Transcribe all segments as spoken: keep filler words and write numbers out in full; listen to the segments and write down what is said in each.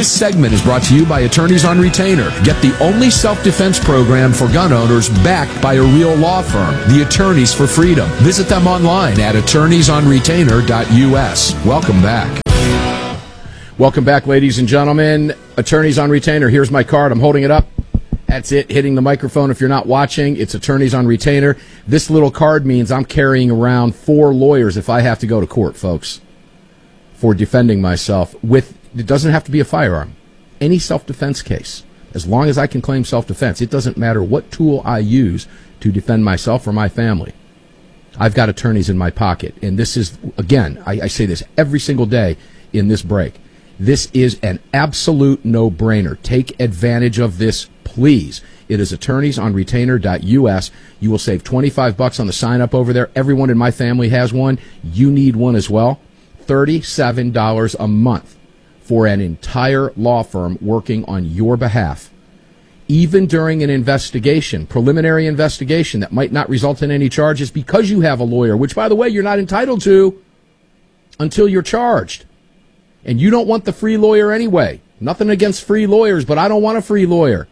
This segment is brought to you by Attorneys on Retainer. Get the only self-defense program for gun owners backed by a real law firm, the Attorneys for Freedom. Visit them online at attorneys on retainer dot U S. Welcome back. Welcome back, ladies and gentlemen. Attorneys on Retainer. Here's my card. I'm holding it up. That's it, hitting the microphone. If you're not watching, it's Attorneys on Retainer. This little card means I'm carrying around four lawyers if I have to go to court, folks, for defending myself with, it doesn't have to be a firearm, any self-defense case. As long as I can claim self-defense, it doesn't matter what tool I use to defend myself or my family. I've got attorneys in my pocket. And this is, again, I, I say this every single day in this break. This is an absolute no-brainer. Take advantage of this, please. It is attorneys on retainer dot U S. You will save twenty-five bucks on the sign-up over there. Everyone in my family has one. You need one as well. thirty-seven dollars a month for an entire law firm working on your behalf. Even during an investigation, preliminary investigation that might not result in any charges because you have a lawyer, which, by the way, you're not entitled to until you're charged. And you don't want the free lawyer anyway. Nothing against free lawyers, but I don't want a free lawyer.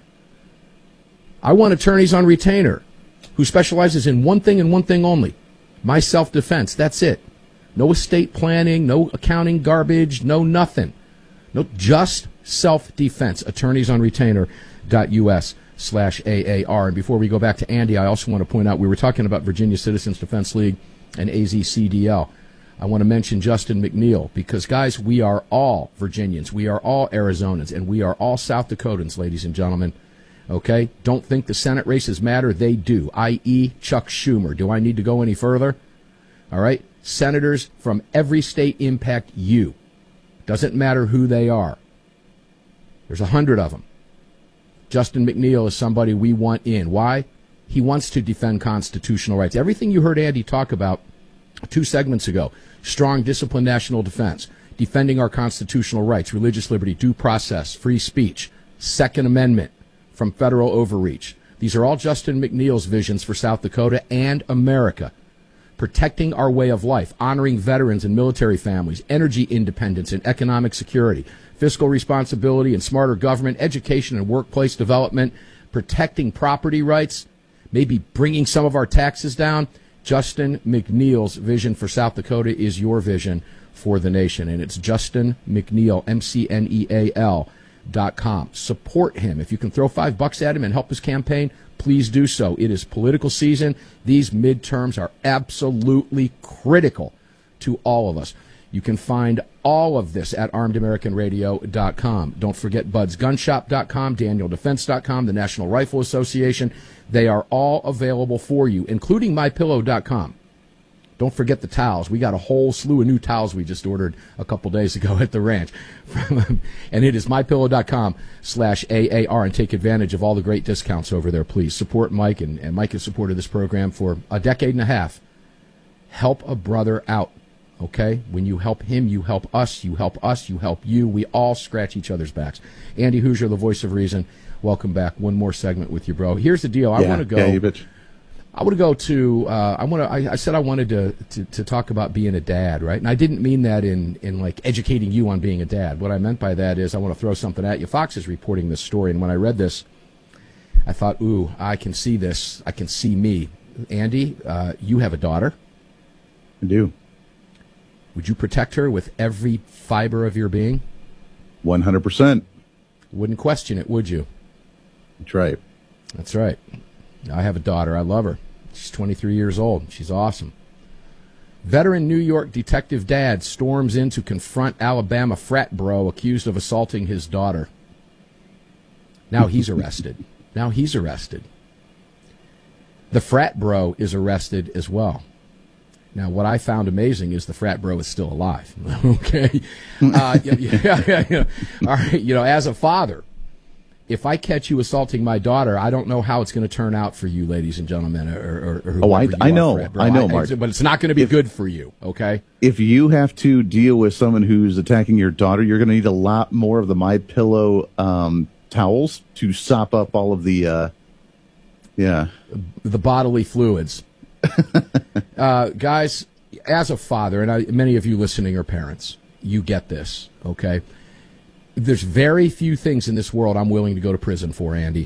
I want Attorneys on Retainer, who specializes in one thing and one thing only, my self-defense. That's it. No estate planning, no accounting garbage, no nothing. No, just self-defense. Attorneys on Retainer dot U S slash A A R. And before we go back to Andy, I also want to point out, we were talking about Virginia Citizens Defense League and A Z C D L. I want to mention Justin McNeil because, guys, we are all Virginians. We are all Arizonans, and we are all South Dakotans, ladies and gentlemen. Okay? Don't think the Senate races matter. They do, that is. Chuck Schumer. Do I need to go any further? All right? Senators from every state impact you. Doesn't matter who they are. There's a hundred of them. Justin McNeil is somebody we want in. Why? He wants to defend constitutional rights. Everything you heard Andy talk about two segments ago, strong, disciplined national defense, defending our constitutional rights, religious liberty, due process, free speech, Second Amendment from federal overreach. These are all Justin McNeil's visions for South Dakota and America. Protecting our way of life, honoring veterans and military families, energy independence and economic security, fiscal responsibility and smarter government, education and workplace development, protecting property rights, maybe bringing some of our taxes down. Justin McNeil's vision for South Dakota is your vision for the nation, and it's Justin McNeil, M C N E A L dot com. Support him. If you can throw five bucks at him and help his campaign, please do so. It is political season. These midterms are absolutely critical to all of us. You can find all of this at armed american radio dot com. Don't forget buds gun shop dot com, daniel defense dot com, the National Rifle Association. They are all available for you, including my pillow dot com. Don't forget the towels. We got a whole slew of new towels we just ordered a couple days ago at the ranch. And it is my pillow dot com slash A A R, and take advantage of all the great discounts over there, please. Support Mike, and, and Mike has supported this program for a decade and a half. Help a brother out. Okay? When you help him, you help us, you help us, you help you. We all scratch each other's backs. Andy Hoosier, the voice of reason, welcome back. One more segment with you, bro. Here's the deal. I yeah, want to go. Yeah, you bitch. I want to go to. Uh, I want to. I, I said I wanted to, to to talk about being a dad, right? And I didn't mean that in in like educating you on being a dad. What I meant by that is I want to throw something at you. Fox is reporting this story, and when I read this, I thought, ooh, I can see this. I can see me. Andy, uh, you have a daughter. I do. Would you protect her with every fiber of your being? one hundred percent. Wouldn't question it, would you? That's right. That's right. I have a daughter. I love her. She's twenty-three years old. She's awesome. Veteran New York detective dad storms in to confront Alabama frat bro accused of assaulting his daughter. Now he's arrested. Now he's arrested. The frat bro is arrested as well. Now, what I found amazing is the frat bro is still alive. Okay? Uh, yeah, yeah, yeah. All right. You know, as a father, if I catch you assaulting my daughter, I don't know how it's going to turn out for you, ladies and gentlemen. Or, or, or oh, I, you I are, know. frat bro. I know, I, Mark. But it's not going to be if, good for you, okay? If you have to deal with someone who's attacking your daughter, you're going to need a lot more of the My Pillow um, towels to sop up all of the, uh, yeah. The bodily fluids. uh, guys, as a father, and I, many of you listening are parents, you get this, okay? there's very few things in this world I'm willing to go to prison for, Andy.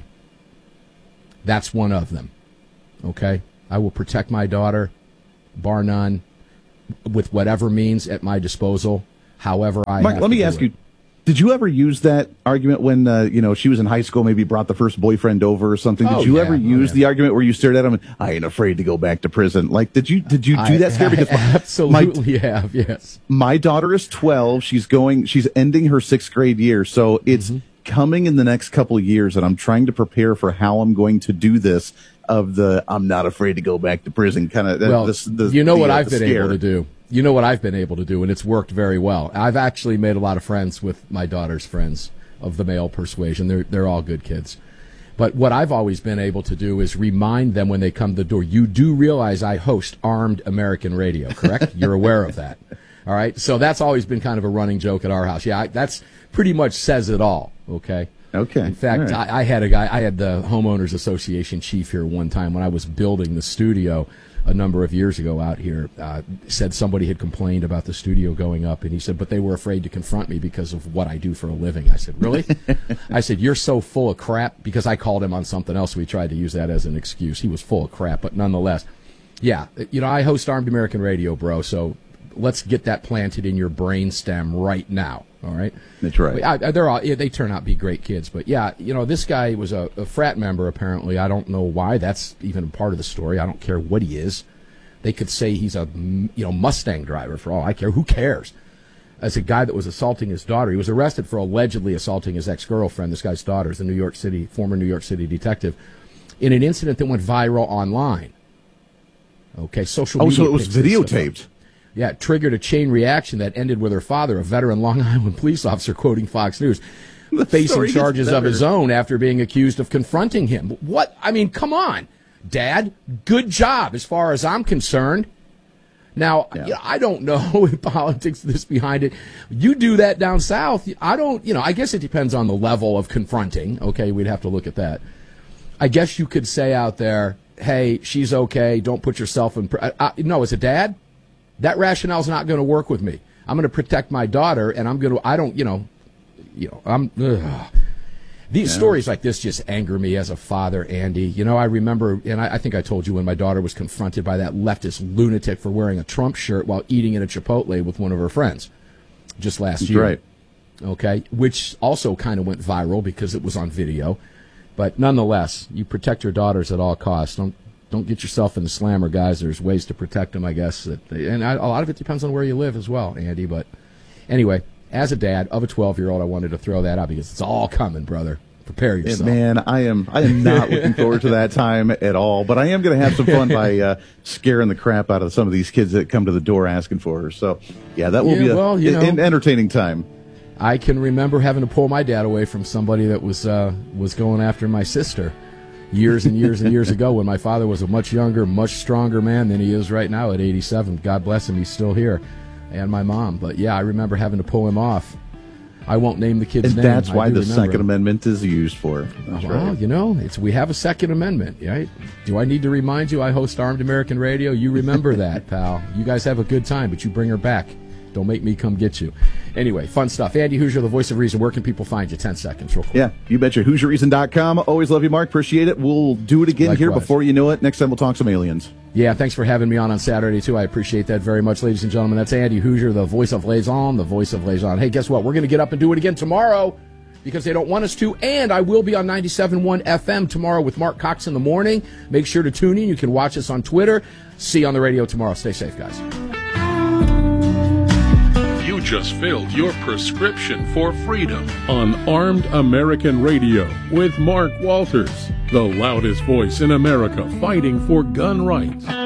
That's one of them. Okay? I will protect my daughter, bar none, with whatever means at my disposal, however I Mark, have let to me do ask it. you, did you ever use that argument when, uh, you know, she was in high school, maybe brought the first boyfriend over or something? Did Oh, you yeah. ever Oh, use yeah. the argument where you stared at him and, I ain't afraid to go back to prison? Like, did you did you do I, that scare? Because I my, absolutely have, yes. my daughter is twelve. She's going, she's ending her sixth grade year. So it's Mm-hmm. coming in the next couple of years, and I'm trying to prepare for how I'm going to do this of the, I'm not afraid to go back to prison kind of. Well, the, the, you know the, what uh, I've the been scare. able to do. You know what I've been able to do, and it's worked very well. I've actually made a lot of friends with my daughter's friends of the male persuasion. They're they're all good kids. But what I've always been able to do is remind them when they come to the door, you do realize I host Armed American Radio, correct? You're aware of that. All right? So that's always been kind of a running joke at our house. Yeah, I, that's pretty much says it all, okay? Okay. In fact, All right. I, I had a guy, I had the Homeowners Association chief here one time when I was building the studio a number of years ago out here. Uh, said somebody had complained about the studio going up, and he said, but they were afraid to confront me because of what I do for a living. I said, really? I said, you're so full of crap, because I called him on something else. We tried to use that as an excuse. He was full of crap, but nonetheless, yeah, you know, I host Armed American Radio, bro, so let's get that planted in your brainstem right now. All right, That's right. I, I, they're all yeah, they turn out to be great kids, but yeah, you know, this guy was a, a frat member apparently. I don't know why. That's even part of the story. I don't care what he is. They could say he's a you know Mustang driver for all I care. Who cares? As a guy that was assaulting his daughter, he was arrested for allegedly assaulting his ex-girlfriend. This guy's daughter is a New York City former New York City detective in an incident that went viral online. Okay, social Oh, media. so it was picks this stuff up. videotaped. Yeah, it triggered a chain reaction that ended with her father, a veteran Long Island police officer, quoting Fox News, facing story gets charges of better. his own after being accused of confronting him. What? I mean, come on, Dad. Good job as far as I'm concerned. Now, Yeah. you know, I don't know if politics this behind it. You do that down south. I don't, you know, I guess it depends on the level of confronting. Okay, we'd have to look at that. I guess you could say out there, hey, she's okay. Don't put yourself in. Pr- I, I, no, as a dad, that rationale's not going to work with me. I'm going to protect my daughter, and I'm going to. I don't, you know, you know. I'm. Ugh. These Yeah. stories like this just anger me as a father, Andy. You know, I remember, and I, I think I told you when my daughter was confronted by that leftist lunatic for wearing a Trump shirt while eating at a Chipotle with one of her friends, just last That's year. right. Okay, which also kind of went viral because it was on video. But nonetheless, you protect your daughters at all costs. Don't don't get yourself in the slammer, guys. There's ways to protect them, I guess. That they, and I, a lot of it depends on where you live as well, Andy. But anyway, as a dad of a twelve-year-old, I wanted to throw that out because it's all coming, brother. Prepare Yeah, yourself. man, I am I am not looking forward to that time at all. But I am going to have some fun by uh, scaring the crap out of some of these kids that come to the door asking for her. So, yeah, that will Yeah, be a, well, you know. an entertaining time. I can remember having to pull my dad away from somebody that was uh, was going after my sister years and years and years ago when my father was a much younger, much stronger man than he is right now at eighty-seven. God bless him, he's still here, and my mom. But yeah, I remember having to pull him off. I won't name the kid's And name. that's I why do the remember Second him. Amendment is used for. That's Well, right. you know, it's we have a Second Amendment, right? Do I need to remind you I host Armed American Radio? You remember that, pal. You guys have a good time, but you bring her back. Don't make me come get you. Anyway, fun stuff. Andy Hoosier, the voice of reason. Where can people find you? Ten seconds, real quick. Yeah, you betcha. Hoosier Reason dot com. Always love you, Mark. Appreciate it. We'll do it again here Likewise. before you know it. Next time we'll talk some aliens. Yeah, thanks for having me on on Saturday, too. I appreciate that very much, ladies and gentlemen. That's Andy Hoosier, the voice of Liaison, the voice of Liaison. Hey, guess what? We're going to get up and do it again tomorrow because they don't want us to, and I will be on ninety-seven point one F M tomorrow with Mark Cox in the morning. Make sure to tune in. You can watch us on Twitter. See you on the radio tomorrow. Stay safe, guys. You just filled your prescription for freedom on Armed American Radio with Mark Walters, the loudest voice in America fighting for gun rights.